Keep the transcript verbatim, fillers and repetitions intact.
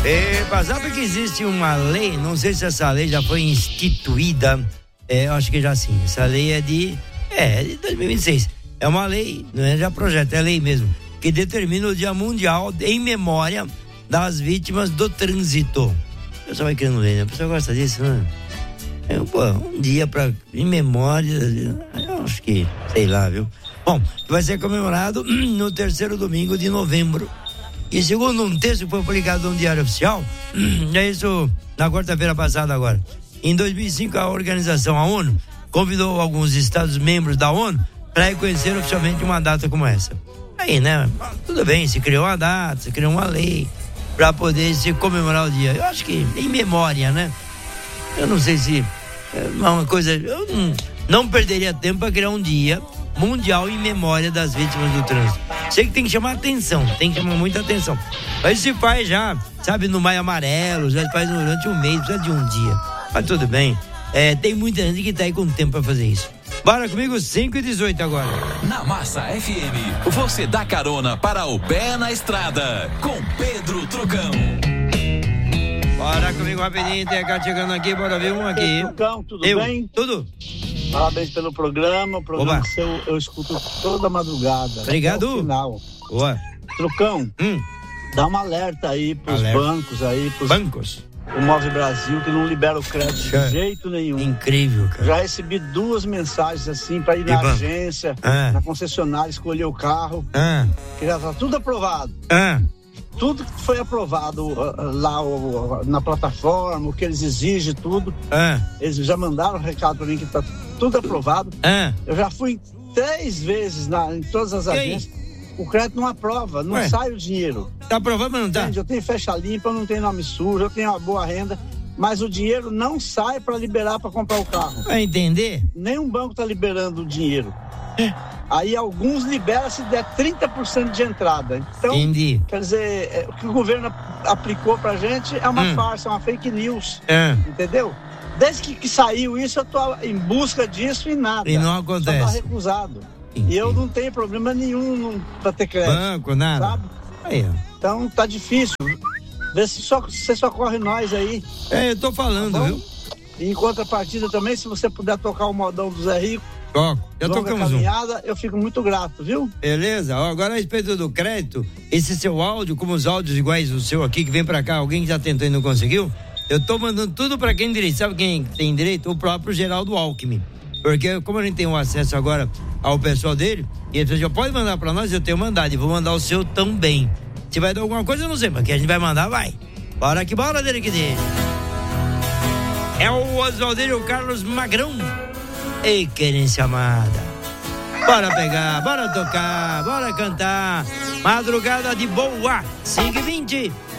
É, sabe que existe uma lei, não sei se essa lei já foi instituída, é, eu acho que já sim, essa lei é de, é, de dois mil e vinte e seis, é uma lei, não é já projeto, é lei mesmo, que determina o Dia Mundial em memória das vítimas do trânsito. O pessoal vai querendo ler, né? O pessoal gosta disso, né? É, pô, um dia pra, em memória, eu acho que, sei lá, viu? Bom, vai ser comemorado no terceiro domingo de novembro. E segundo um texto que foi publicado no Diário Oficial, é isso na quarta-feira passada agora. Em dois mil e cinco, a organização, a ONU, convidou alguns Estados-membros da ONU para reconhecer oficialmente uma data como essa. Aí, né? Tudo bem, se criou uma data, se criou uma lei para poder se comemorar o dia. Eu acho que em memória, né? Eu não sei se é uma coisa... Eu não, não perderia tempo para criar um dia mundial em memória das vítimas do trânsito. Sei que tem que chamar atenção, tem que chamar muita atenção. Mas se faz já, sabe, no Maio Amarelo, já se faz durante um mês, precisa de um dia. Mas tudo bem, é, tem muita gente que tá aí com tempo pra fazer isso. Bora comigo, cinco e dezoito agora. Na Massa F M, você dá carona para o pé na estrada, com Pedro Trucão. Bora comigo rapidinho, tem a cara chegando aqui, bora ver um aqui. Pedro Trucão, tudo Eu, bem? Tudo. Parabéns pelo programa, o programa seu eu escuto toda madrugada. Obrigado. Até o final. Boa. Trucão, Hum. dá um alerta aí pros Alerta. bancos aí, pros Bancos. o Move Brasil, que não libera o crédito É. de jeito nenhum. Incrível, cara. Já recebi duas mensagens assim para ir na E banco? agência, Ah. na concessionária, escolher o carro, Ah, que já tá tudo aprovado. ah, Tudo que foi aprovado uh, uh, lá uh, uh, na plataforma, o que eles exigem, tudo. ah, Eles já mandaram um recado para mim que tá tudo aprovado. ah. Eu já fui três vezes na, em todas as E aí? agências. O crédito não aprova, não Ué? sai o dinheiro. Tá aprovado, mas não tá? Entende? Eu tenho fecha limpa, eu não tenho nome sujo, eu tenho uma boa renda, mas o dinheiro não sai para liberar para comprar o carro. Vai entender? Nenhum banco está liberando o dinheiro. É. Aí alguns liberam se der trinta por cento de entrada. Então, Entendi. quer dizer, é, o que o governo ap- aplicou pra gente é uma Hum. farsa, é uma fake news. Ah, Entendeu? Desde que, que saiu isso, eu tô em busca disso e nada. E não Só tá acontece. recusado. Entendi. E eu não tenho problema nenhum para ter crédito. Banco, nada. Sabe? Aí, ó. Então tá difícil. Vê se só, você socorre nós aí. É, eu tô falando, Tá bom? viu? E em contrapartida também, se você puder tocar o modão do Zé Rico, Toco. Já longa tocamos um. caminhada, eu fico muito grato, viu? Beleza? Ó, agora a respeito do crédito, esse seu áudio, como os áudios iguais do seu aqui, que vem pra cá, alguém que já tentou e não conseguiu, eu tô mandando tudo pra quem tem direito. Sabe quem tem direito? O próprio Geraldo Alckmin. Porque como a gente tem um acesso agora ao pessoal dele, e ele já pode mandar pra nós, eu tenho mandado, e vou mandar o seu também. Se vai dar alguma coisa, eu não sei, mas que a gente vai mandar, vai. Bora que bora dele que dele. É o Oswaldinho Carlos Magrão. Ei, querência amada. Bora pegar, bora tocar, bora cantar. Madrugada de boa, cinco e vinte.